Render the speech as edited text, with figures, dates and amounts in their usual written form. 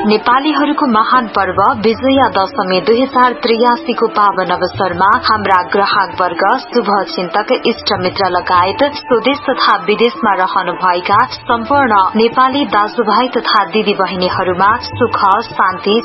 नेपालीहरूको महान पर्व विजया दशमी 2083 को पावन अवसरमा हाम्रा ग्राहक वर्ग, शुभ चिन्तक, इष्ट मित्र लगायत स्वदेश तथा विदेशमा रहनुभएका सम्पूर्ण नेपाली दाजुभाइ तथा दिदी बहिनीहरूमा सुख, शान्ति,